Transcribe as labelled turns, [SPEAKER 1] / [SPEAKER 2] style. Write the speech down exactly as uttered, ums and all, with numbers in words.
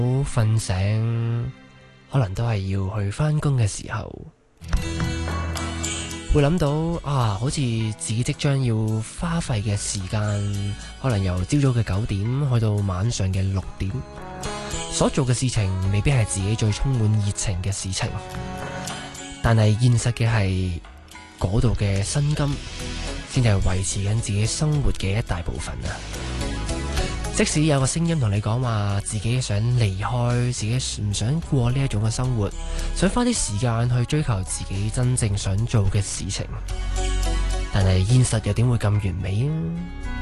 [SPEAKER 1] 瞓醒，可能都係要去返工嘅時候，會諗到啊，好似自己即將要花費嘅時間，可能由朝早嘅九點去到晚上嘅六點，所做嘅事情未必係自己最充滿熱情嘅事情，但係現實嘅係嗰度嘅薪金先係維持緊自己生活嘅一大部分啊！即使有個聲音同你講話自己想離開，自己唔想過呢一種嘅生活，想花啲時間去追求自己真正想做嘅事情，但係現實又點會咁完美啊？